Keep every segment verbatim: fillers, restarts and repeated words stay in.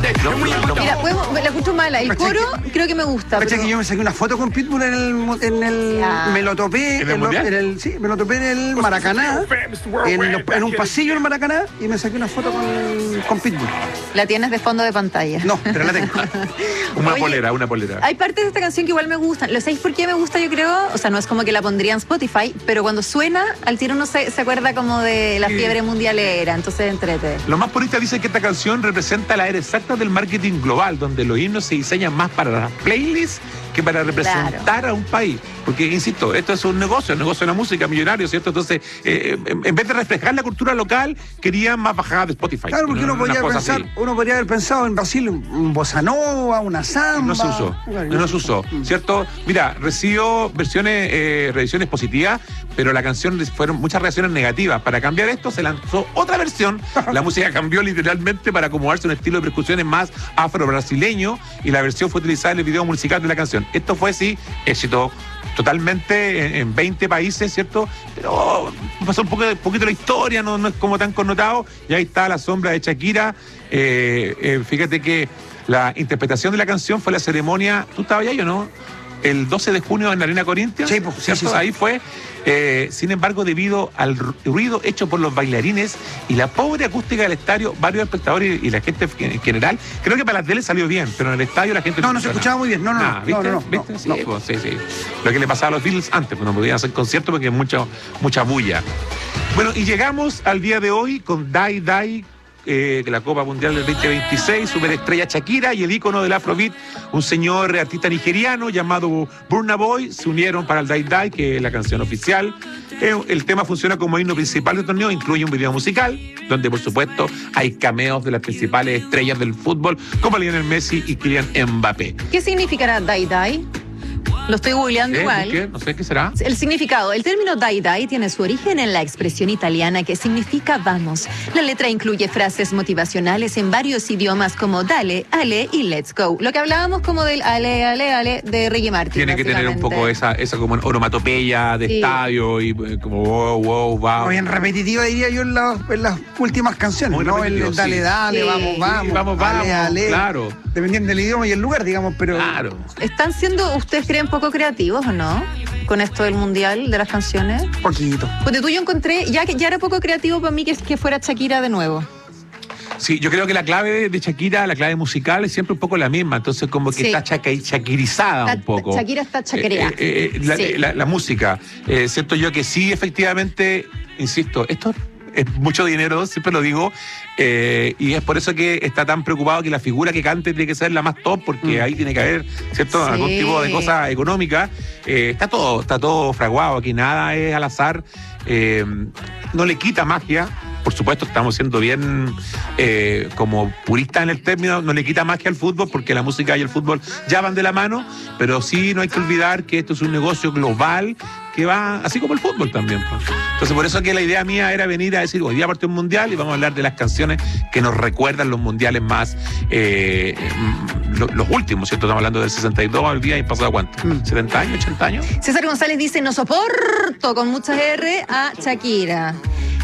No, no, Mira, podemos, la escucho mala. El ¿Cachai coro creo que me gusta. Cacha Pero... que yo me saqué una foto con Pitbull en el, en el Ya. me lo topé ¿En el en, mundial? en el, sí, me lo topé en el Maracaná, en, los- en un pasillo del Maracaná, y me saqué una foto con, con Pitbull. La tienes de fondo de pantalla. No, pero la tengo. una Oye, polera, una polera. Hay partes de esta canción que igual me gustan. ¿Lo sabéis por qué me gusta, yo creo? O sea, no es como que la pondría en Spotify, pero cuando suena, al tiro uno se, se acuerda como de la fiebre mundialera, entonces entrete. Los más puristas dicen que esta canción representa la era exacta del marketing global, donde los himnos se diseñan más para las playlists que para representar Claro. a un país. Porque, insisto, esto es un negocio, el negocio de la música, millonario, ¿cierto? Entonces, eh, en, en vez de reflejar la cultura local, querían más bajadas de Spotify. Claro, porque uno Una podría cosa pensar, así. uno podría haber pensado en Brasil un bossa nova, una samba. No se usó, no se usó, ¿cierto? Mira, recibió versiones, eh, revisiones positivas, pero la canción fueron muchas reacciones negativas. Para cambiar esto se lanzó otra versión. La música cambió literalmente para acomodarse a un estilo de percusiones más afro-brasileño, y la versión fue utilizada en el video musical de la canción. Esto fue, sí, éxito totalmente en, en veinte países, ¿cierto? Pero pasó un poco, un poquito la historia, no, no es como tan connotado, y ahí está La Sombra de Shakira. Eh, eh, fíjate que la interpretación de la canción fue la ceremonia, ¿tú estabas ahí o no? El doce de junio en la Arena Corinthians. Sí, pues, sí, ¿cierto? sí, sí. Ahí fue. Eh, sin embargo, debido al ru- ruido hecho por los bailarines y la pobre acústica del estadio, varios espectadores y, y la gente en general, creo que para la tele salió bien, pero en el estadio la gente No, no se escuchaba escuchaba muy bien. No, no, nada. no, ¿Viste? no, no, ¿Viste? no, Sí, no. pues, sí, sí. Lo que le pasaba a los Beatles antes, pues no podían hacer conciertos porque hay mucha, mucha bulla. Bueno, y llegamos al día de hoy con Die Die, eh, la Copa Mundial del veinte veintiséis, superestrella Shakira y el ícono del Afrobeat, un señor artista nigeriano llamado Burna Boy, se unieron para el Die Die, que es la canción oficial. Eh, el tema funciona como himno principal del torneo, incluye un video musical, donde por supuesto hay cameos de las principales estrellas del fútbol, como Lionel Messi y Kylian Mbappé. ¿Qué significará Die Die? Lo estoy googleando ¿Eh? igual. ¿Qué? No sé qué será. El significado. El término die die tiene su origen en la expresión italiana que significa vamos. La letra incluye frases motivacionales en varios idiomas como dale, ale y let's go. Lo que hablábamos como del ale, ale, ale de Ricky Martin. Tiene que tener un poco básicamente. esa, esa como onomatopeya de Sí. estadio y eh, como wow, wow, wow. No, bien repetitiva, diría yo, en, la- en las últimas canciones, Muy ¿no? El, repetitivo, el dale, sí. dale, Sí. vamos, vamos. Sí, vamos, vamos, ale, ale. claro. Dependiendo del idioma y el lugar, digamos, pero. Claro. ¿Están siendo, ustedes creen, poco creativos o no? Con esto del mundial, de las canciones. Poquito. Porque tú yo encontré, ya que ya era poco creativo para mí que, que fuera Shakira de nuevo. Sí, yo creo que la clave de Shakira, la clave musical es siempre un poco la misma, entonces como que Sí. está chaca- chaquirizada Está- un poco. Shakira está chaquereada. Eh, eh, eh, la, Sí. la- la música. Eh, siento yo que sí, efectivamente, insisto, esto es mucho dinero, siempre lo digo, eh, y es por eso que está tan preocupado que la figura que cante tiene que ser la más top, porque Mm. ahí tiene que haber, ¿cierto?, Sí. algún tipo de cosa económica. Eh, está todo, está todo fraguado, aquí nada es al azar, eh, no le quita magia. Por supuesto, estamos siendo bien eh, como puristas en el término, no le quita magia al fútbol porque la música y el fútbol ya van de la mano, pero sí no hay que olvidar que esto es un negocio global que va así como el fútbol también, pues. Entonces, por eso que la idea mía era venir a decir, hoy día partió un mundial y vamos a hablar de las canciones que nos recuerdan los mundiales más, eh, lo- los últimos, ¿cierto? Estamos hablando del sesenta y dos al día, y pasado cuánto, Mm. setenta años, ochenta años. César González dice, no soporto con muchas R a Shakira.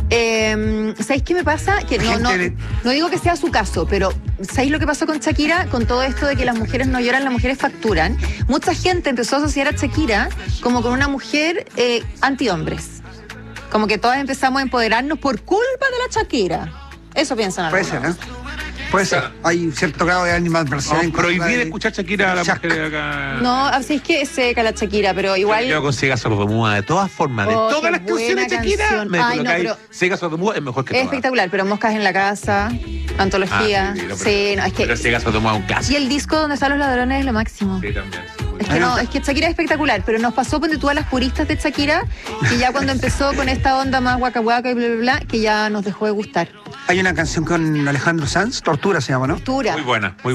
Eh, ¿Sabéis qué me pasa? Que no, no, Gente de- no digo que sea su caso, pero ¿sabéis lo que pasó con Shakira? Con todo esto de que las mujeres no lloran, las mujeres facturan. Mucha gente empezó a asociar a Shakira como con una mujer eh, antihombres. Como que todas empezamos a empoderarnos por culpa de la Shakira. Eso piensan Puede algunos. ser, ¿eh? Puede ser. Hay cierto grado de animadversión. Vamos en a contra prohibir de- escuchar Shakira a la Chac. mujer de acá. No, así es que es seca la Shakira, pero igual... Yo con Ciega Sordomuda, de todas formas, de Oh, todas qué las canciones de buena Shakira, canción. me Ay, no, colocáis pero- Ciega Sordomuda es mejor que Es todas. espectacular, pero Moscas en la casa, antología. Ah, sí, pero- sí, no, es que... Pero Ciega Sordomuda es un Y clásico. el disco donde están los ladrones es lo máximo. Sí, también. Sí, muy Es bien. que no, es que Shakira es espectacular, pero nos pasó, ponte tú a las puristas de Shakira, que ya cuando empezó con esta onda más guaca guaca y bla bla bla, que ya nos dejó de gustar. Hay una canción con Alejandro Sanz, Tortura se llama, ¿no? Tortura. Muy buena, muy